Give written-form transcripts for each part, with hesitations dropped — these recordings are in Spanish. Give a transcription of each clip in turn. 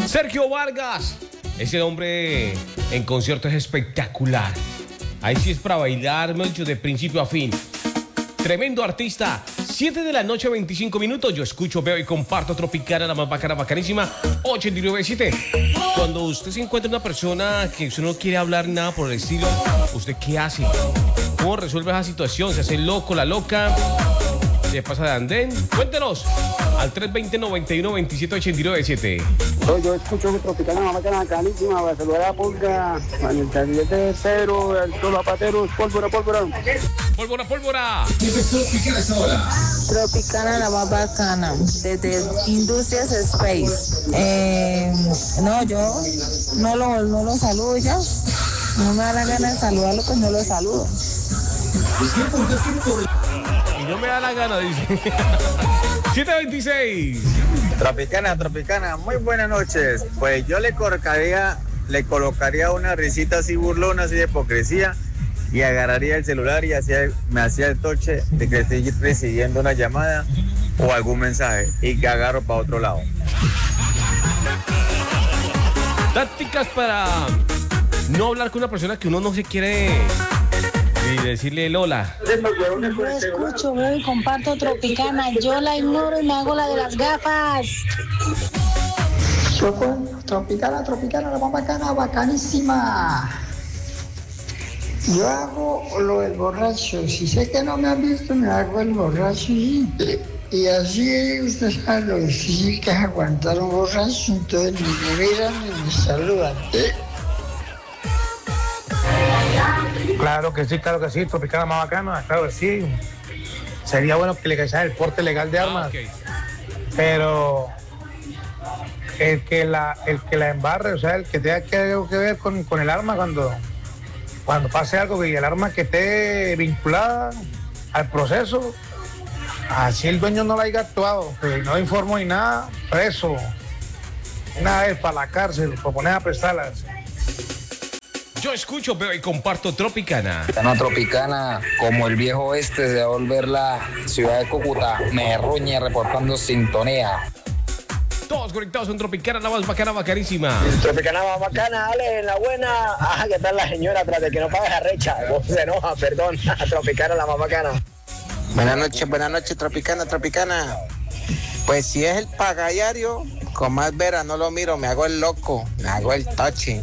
Sergio Vargas. Ese hombre en concierto es espectacular. Ahí sí es para bailar, me he dicho, de principio a fin. Tremendo artista. 7 de la noche, 25 minutos. Yo escucho, veo y comparto Tropicana, la más bacana, bacanísima. 89.7. Cuando usted se encuentra una persona que usted no quiere hablar nada por el estilo, ¿usted qué hace? ¿Cómo resuelve esa situación? ¿Se hace el loco, la loca? ¿Se pasa de andén? Cuéntenos al 320-91-27-89.7. Yo escucho Tropicana, la máquina bacanísima, para saludar a la pulga, al internet de Pedro, al Zapatero, pólvora. ¡Pólvora, pólvora! Tropicana, la más bacana, desde Industrias Space. No, yo no lo saludo ya. No me da la gana de saludarlo, pues no lo saludo. Y no me da la gana, dice. 726. Tropicana, muy buenas noches. Pues yo le colocaría una risita así burlona, así de hipocresía, y agarraría el celular y me hacía el toche de que estoy recibiendo una llamada o algún mensaje y que agarro para otro lado. Tácticas para no hablar con una persona que uno no se quiere y decirle el hola. Yo escucho, veo y comparto Tropicana. Yo la ignoro y me hago la de las gafas. Tropicana, la más bacana, bacanísima. Yo hago lo del borracho. Si sé que no me han visto, me hago el borracho. Y así usted sabe lo difícil que es aguantar un borracho. Entonces ni me miran ni me saludan. Claro que sí, Tropicana más bacana, claro que sí. Sería bueno que le cayera el porte legal de armas. Okay. Pero el que la embarre, o sea, el que tenga que ver con el arma cuando pase algo y el arma que esté vinculada al proceso, así el dueño no la haya actuado, que no informó ni nada, preso. Una vez para la cárcel, por poner a prestarlas. Yo escucho, veo y comparto Tropicana. Tropicana, como el viejo oeste se va a volver la ciudad de Cúcuta, me ruñe reportando sintonía. Todos conectados en Tropicana, la más bacana, bacanísima. Tropicana más bacana, Ale, en la buena. Ajá, ¿qué tal la señora atrás de que no pague la recha? Vos se enoja, perdón. Tropicana, la más bacana. Buenas noches, Tropicana. Pues si es el pagallario, con más vera no lo miro, me hago el loco, me hago el toche.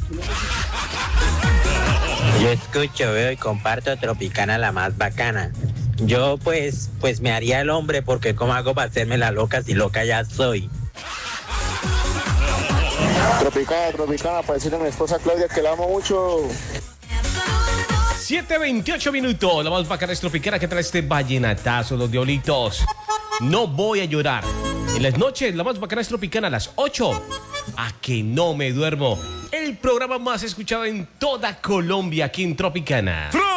Yo escucho, veo y comparto Tropicana, la más bacana. Yo pues me haría el hombre, porque ¿cómo hago para hacerme la loca si loca ya soy? Tropicana, para decirle a mi esposa Claudia que la amo mucho. 7:28 minutos. La más bacana es Tropicana, que trae este vallenatazo, los diablitos. No voy a llorar. En las noches, la más bacana es Tropicana a las 8. A que no me duermo. El programa más escuchado en toda Colombia, aquí en Tropicana.